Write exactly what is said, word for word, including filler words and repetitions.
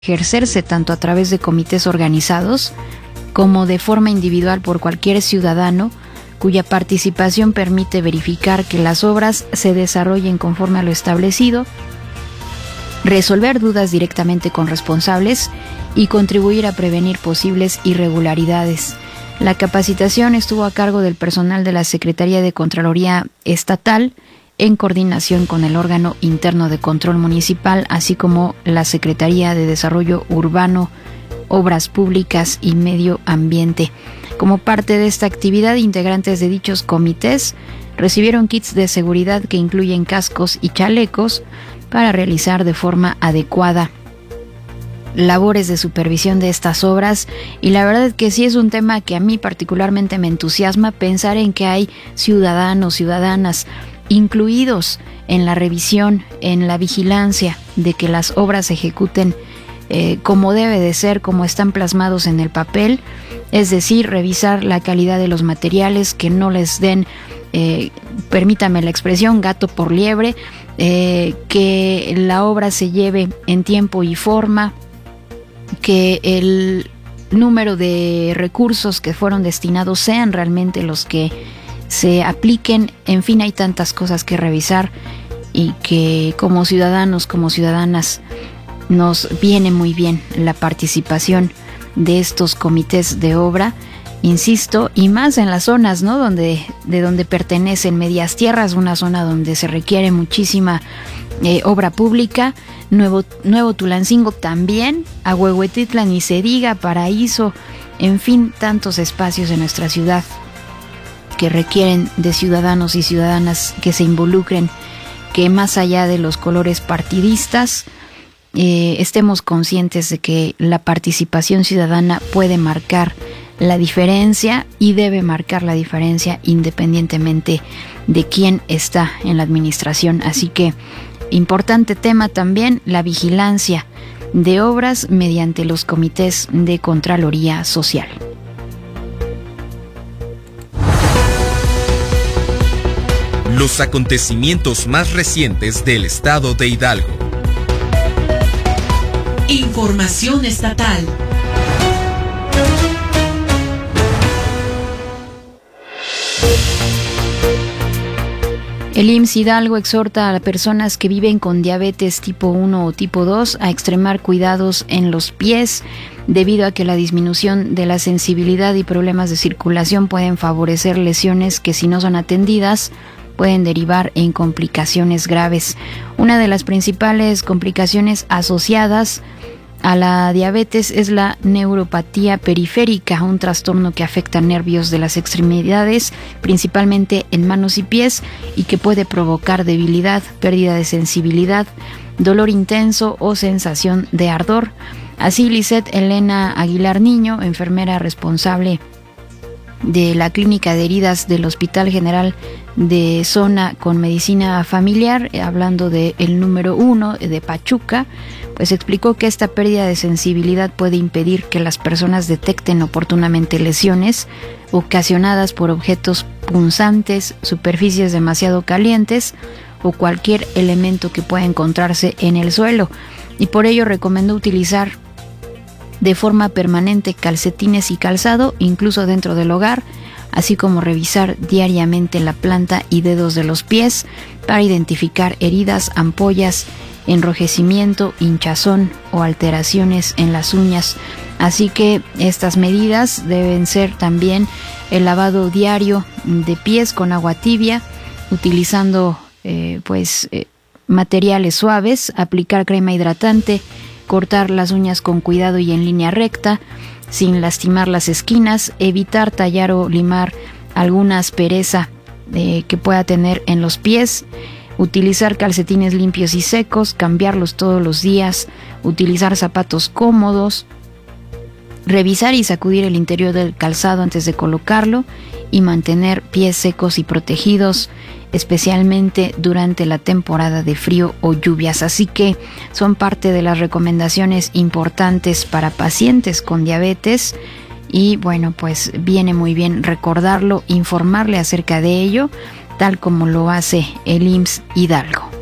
ejercerse tanto a través de comités organizados como de forma individual por cualquier ciudadano cuya participación permite verificar que las obras se desarrollen conforme a lo establecido, resolver dudas directamente con responsables y contribuir a prevenir posibles irregularidades. La capacitación estuvo a cargo del personal de la Secretaría de Contraloría Estatal en coordinación con el órgano interno de control municipal, así como la Secretaría de Desarrollo Urbano, Obras Públicas y Medio Ambiente. Como parte de esta actividad, integrantes de dichos comités recibieron kits de seguridad que incluyen cascos y chalecos para realizar de forma adecuada labores de supervisión de estas obras. Y la verdad es que sí es un tema que a mí particularmente me entusiasma, pensar en que hay ciudadanos, ciudadanas incluidos en la revisión, en la vigilancia de que las obras se ejecuten eh, como debe de ser, como están plasmados en el papel, es decir, revisar la calidad de los materiales, que no les den, eh, permítame la expresión, gato por liebre, eh, que la obra se lleve en tiempo y forma, que el número de recursos que fueron destinados sean realmente los que se apliquen. En fin, hay tantas cosas que revisar y que como ciudadanos, como ciudadanas, nos viene muy bien la participación de estos comités de obra, insisto, y más en las zonas, ¿no?, donde, de donde pertenecen Medias Tierras, una zona donde se requiere muchísima eh, obra pública, Nuevo, Nuevo Tulancingo también, Ahuehuetitla ni se diga, Paraíso, en fin, tantos espacios en nuestra ciudad que requieren de ciudadanos y ciudadanas que se involucren, que más allá de los colores partidistas, eh, estemos conscientes de que la participación ciudadana puede marcar la diferencia y debe marcar la diferencia independientemente de quién está en la administración. Así que, importante tema también, la vigilancia de obras mediante los comités de Contraloría Social. Los acontecimientos más recientes del estado de Hidalgo. Información estatal. El I M S S Hidalgo exhorta a personas que viven con diabetes tipo uno o tipo dos a extremar cuidados en los pies, debido a que la disminución de la sensibilidad y problemas de circulación pueden favorecer lesiones que, si no son atendidas, pueden derivar en complicaciones graves. Una de las principales complicaciones asociadas a la diabetes es la neuropatía periférica, un trastorno que afecta nervios de las extremidades, principalmente en manos y pies, y que puede provocar debilidad, pérdida de sensibilidad, dolor intenso o sensación de ardor. Así, Lisette Elena Aguilar Niño, enfermera responsable de la Clínica de Heridas del Hospital General de Zona con Medicina Familiar, hablando del número uno de Pachuca, pues explicó que esta pérdida de sensibilidad puede impedir que las personas detecten oportunamente lesiones ocasionadas por objetos punzantes, superficies demasiado calientes o cualquier elemento que pueda encontrarse en el suelo, y por ello recomendó utilizar de forma permanente calcetines y calzado, incluso dentro del hogar, así como revisar diariamente la planta y dedos de los pies para identificar heridas, ampollas, enrojecimiento, hinchazón o alteraciones en las uñas. Así que estas medidas deben ser también el lavado diario de pies con agua tibia, utilizando eh, pues eh, materiales suaves, aplicar crema hidratante, cortar las uñas con cuidado y en línea recta, sin lastimar las esquinas, evitar tallar o limar alguna aspereza eh, que pueda tener en los pies, utilizar calcetines limpios y secos, cambiarlos todos los días, utilizar zapatos cómodos, revisar y sacudir el interior del calzado antes de colocarlo y mantener pies secos y protegidos, especialmente durante la temporada de frío o lluvias. Así que son parte de las recomendaciones importantes para pacientes con diabetes y bueno, pues viene muy bien recordarlo, informarle acerca de ello, tal como lo hace el I M S S Hidalgo.